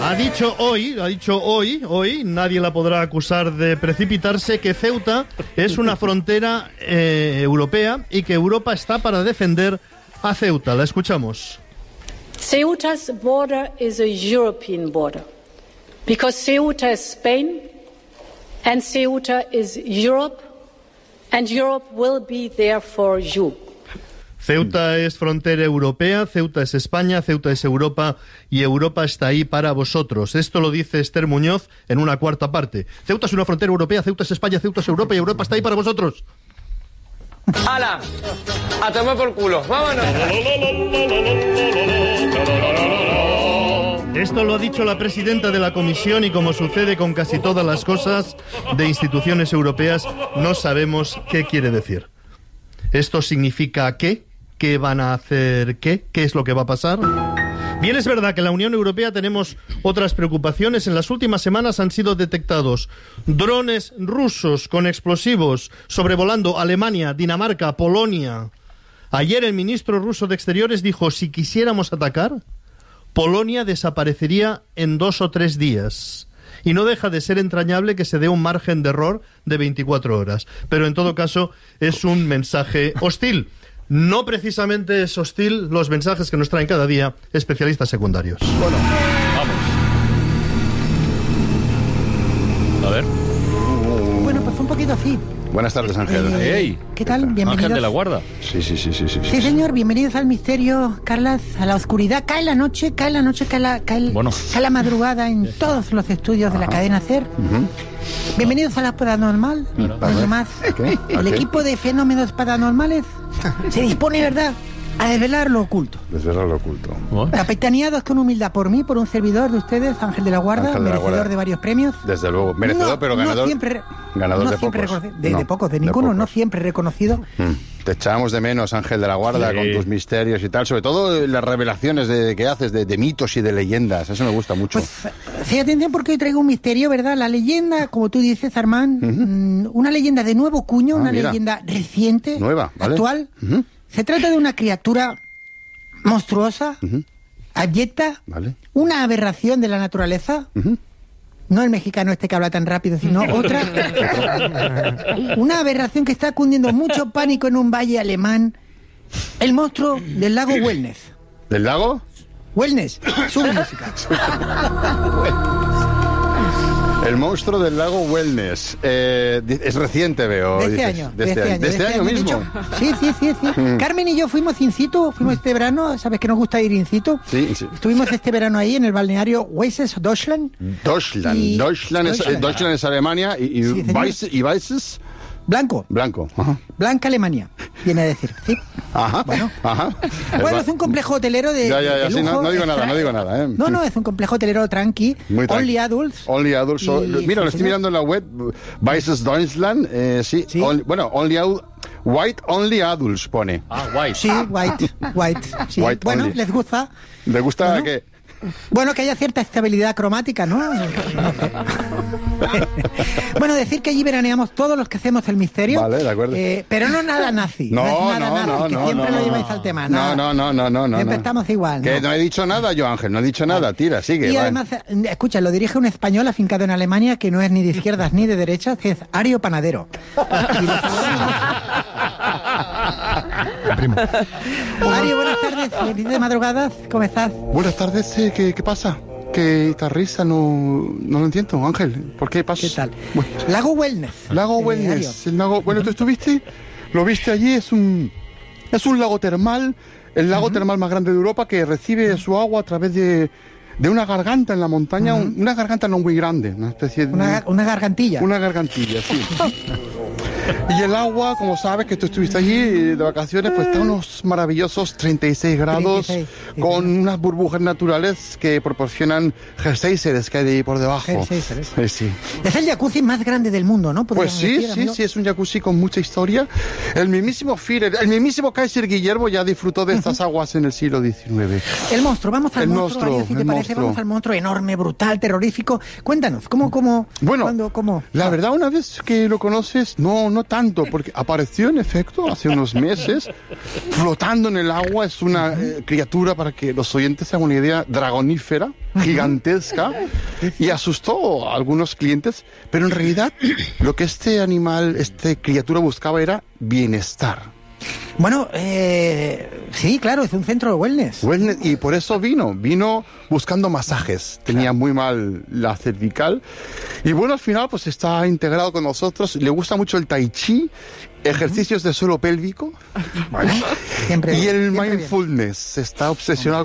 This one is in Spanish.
Ha dicho hoy, nadie la podrá acusar de precipitarse, que Ceuta es una frontera europea y que Europa está para defender a Ceuta. La escuchamos. Ceuta's border is a European border because Ceuta is Spain and Ceuta is Europe and Europe will be there for you. Ceuta es frontera europea, Ceuta es España, Ceuta es Europa y Europa está ahí para vosotros. Esto lo dice Esther Muñoz en una cuarta parte. Ceuta es una frontera europea, Ceuta es España, Ceuta es Europa y Europa está ahí para vosotros. ¡Hala! ¡A tomar por culo! ¡Vámonos! Esto lo ha dicho la presidenta de la Comisión y, como sucede con casi todas las cosas de instituciones europeas, no sabemos qué quiere decir. ¿Esto significa qué? ¿Qué van a hacer qué? ¿Qué es lo que va a pasar? Bien, es verdad que en la Unión Europea tenemos otras preocupaciones. En las últimas semanas han sido detectados drones rusos con explosivos sobrevolando Alemania, Dinamarca, Polonia. Ayer el ministro ruso de Exteriores dijo, si quisiéramos atacar, Polonia desaparecería en 2 o 3 días. Y no deja de ser entrañable que se dé un margen de error de 24 horas. Pero en todo caso es un mensaje hostil. No precisamente es hostil los mensajes que nos traen cada día especialistas secundarios. Bueno, vamos. A ver. Bueno, pues un poquito así. Buenas tardes, Ángel. ¡Ey! ¿Qué tal? Bienvenidos. Ángel de la Guarda. Sí. Sí, señor, bienvenidos al misterio, Carlas, a la oscuridad. Cae la noche, cae la madrugada en todos los estudios de la cadena SER. Bienvenidos a la Paranormal. Además, el equipo de fenómenos paranormales se dispone, ¿verdad?, a desvelar lo oculto. Desvelar lo oculto. Capitaneados con humildad por mí, por un servidor de ustedes, Ángel de la Guarda, merecedor de varios premios. Desde luego, merecedor, pero ganador. No siempre, ganador de siempre pocos. De pocos, de ninguno, no siempre reconocido. Te echábamos de menos, Ángel de la Guarda, con tus misterios y tal. Sobre todo las revelaciones que haces de mitos y de leyendas. Eso me gusta mucho. Pues, sí, atención, porque hoy traigo un misterio, ¿verdad? La leyenda, como tú dices, Armand, una leyenda de nuevo cuño, una leyenda reciente, nueva, ¿vale? Actual. Se trata de una criatura monstruosa, abyecta, una aberración de la naturaleza. No el mexicano este que habla tan rápido, sino otra. Una aberración que está cundiendo mucho pánico en un valle alemán. El monstruo del lago Wellness. ¿Del lago? Wellness. Sube música. El monstruo del lago Wellness. Es reciente, veo. De este año mismo. Sí. Carmen y yo fuimos in situ, este verano. ¿Sabes que nos gusta ir in situ? Sí. Estuvimos este verano ahí en el balneario Weißes Deutschland. Deutschland es Alemania y Weißes... Blanco. Ajá. Blanca Alemania, viene a decir. ¿Sí? Ajá. Bueno, es un complejo hotelero de Ya, lujo, no digo nada. No, es un complejo hotelero tranqui. Muy tranqui. Only adults. Mira, lo estoy mirando en la web. Weißes Deutschland, sí. White Only Adults pone. White. Sí, white. Sí. White bueno, only. ¿les gusta? ¿Les gusta qué? Bueno, que haya cierta estabilidad cromática, ¿no? Bueno, decir que allí veraneamos todos los que hacemos el misterio. Vale, de acuerdo. Pero no nada nazi. No, que siempre lo lleváis al tema. No. Siempre estamos igual. Que no he dicho nada yo, Ángel, no he dicho nada. Tira, sigue. Y además, escucha, lo dirige un español afincado en Alemania que no es ni de izquierdas ni de derechas, que es Ario Panadero. Ario, buenas tardes. Feliz de madrugadas. ¿Cómo estás? Buenas tardes. ¿Qué pasa? Que esta risa no lo entiendo, Ángel. ¿Por qué pasa? ¿Qué tal? Bueno. Lago Wellness. Lago Wellness. El lago, bueno, ¿tú estuviste? ¿Lo viste allí? Es un lago termal, el lago termal más grande de Europa, que recibe su agua a través de una garganta en la montaña, una garganta no muy grande, una especie de... Una gargantilla. Una gargantilla, sí. Y el agua, como sabes que tú estuviste allí de vacaciones, pues está a unos maravillosos 36 grados, 36, con unas burbujas naturales que proporcionan geysers que hay de ahí por debajo. Sí. Es el jacuzzi más grande del mundo, ¿no? Pues sí, es un jacuzzi con mucha historia. El mismísimo Führer, el mismísimo Kaiser Guillermo ya disfrutó de estas aguas en el siglo XIX. El monstruo, vamos al monstruo, si te parece, vamos al monstruo enorme, brutal, terrorífico. Cuéntanos, ¿cómo? Bueno, ¿cuándo, cómo? La verdad, una vez que lo conoces, no no tanto, porque apareció en efecto hace unos meses, flotando en el agua. Es una criatura, para que los oyentes se hagan una idea, dragonífera, gigantesca, y asustó a algunos clientes, pero en realidad lo que este animal, esta criatura buscaba era bienestar. Bueno, sí, claro, es un centro de wellness. Y por eso vino buscando masajes. Tenía muy mal la cervical. Y bueno, al final pues está integrado con nosotros. Le gusta mucho el tai chi, ejercicios de suelo pélvico, ¿vale? Y el mindfulness. Está obsesionado